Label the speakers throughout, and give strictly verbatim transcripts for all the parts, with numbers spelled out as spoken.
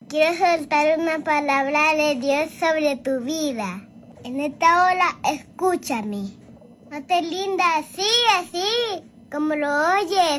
Speaker 1: Quiero soltar una palabra de Dios sobre tu vida. En esta hora, escúchame. No te lindas así, así, como lo oyes,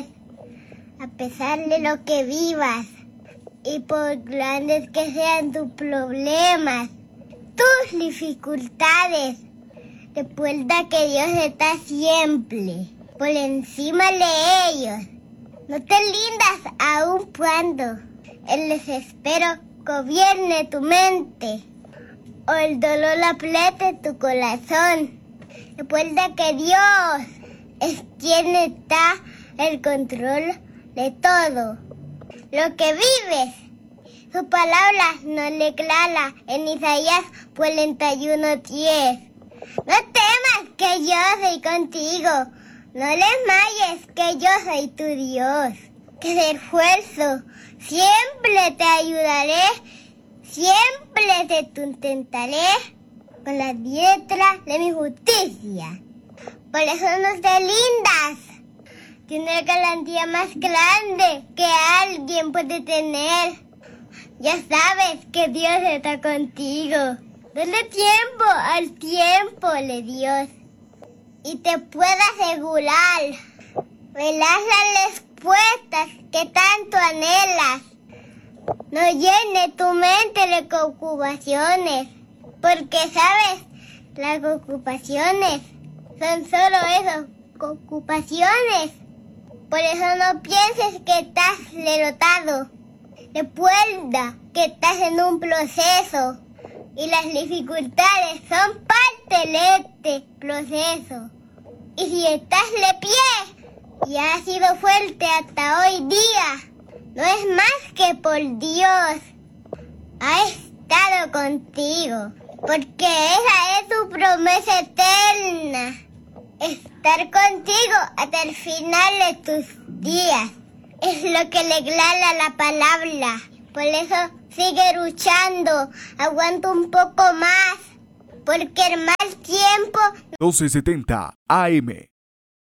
Speaker 1: a pesar de lo que vivas y por grandes que sean tus problemas, tus dificultades. Recuerda que Dios está siempre por encima de ellos. No te lindas aun cuando el desespero gobierne tu mente o el dolor apriete tu corazón. Recuerda que Dios es quien está el control de todo lo que vives. Su palabra nos declara en Isaías cuarenta y uno diez. No temas que yo soy contigo. No desmayes que yo soy tu Dios. Que de esfuerzo siempre te ayudaré. Siempre te sustentaré con la diestra de mi justicia. Por eso no te lindas. Tiene garantía más grande que alguien puede tener. Ya sabes que Dios está contigo. Dale tiempo al tiempo de Dios. Y te puedo asegurar, verás las respuestas que tanto anhelas. No llene tu mente de preocupaciones, porque sabes, las preocupaciones son solo eso, preocupaciones. Por eso no pienses que estás derrotado. Recuerda que estás en un proceso y las dificultades son parte de este proceso. Y si estás de pie y has sido fuerte hasta hoy día, no es más que por Dios. Ha estado contigo, porque esa es tu promesa eterna. Estar contigo hasta el final de tus días. Es lo que le declara la palabra. Por eso sigue luchando. Aguanta un poco más. Porque el mal tiempo...
Speaker 2: doce setenta A M